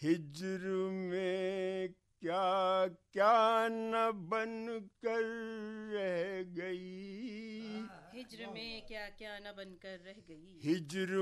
हिज्र में क्या क्या न बन कर रह गई, हिज्र में क्या क्या न बनकर रह गई। हिज्र